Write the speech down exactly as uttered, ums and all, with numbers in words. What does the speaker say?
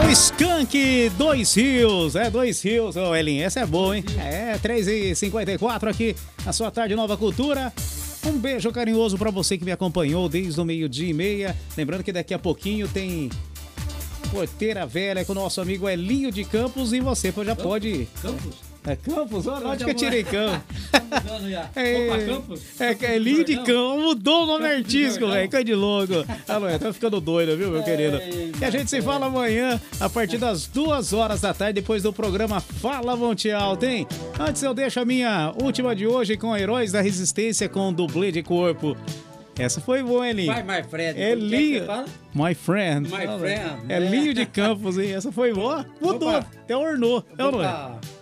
Skank, Dois Rios, é Dois Rios, ô Elinho, essa é boa, hein? É, três e cinquenta e quatro aqui na sua tarde Nova Cultura. Um beijo carinhoso pra você que me acompanhou desde o meio-dia e meia. Lembrando que daqui a pouquinho tem Porteira Velha com o nosso amigo Elinho de Campos e você já Campos? pode... Campos? É Campos? Olha onde que eu tirei Campos. É, É, Campos? é, é Elinho de Campos, mudou o nome artístico, velho, coisa de louco. Ah, não, tá ficando doido, viu, meu querido? E a gente se fala amanhã, a partir das duas horas da tarde, depois do programa Fala Monte Alto, hein? Antes eu deixo a minha última de hoje com Heróis da Resistência com dublê de corpo. Essa foi boa, Elinho. Vai, my friend. Elinho. My friend. My friend. Elinho de Campos, hein? Essa foi boa. Mudou. Opa. Até ornou. É ou não é? Opa.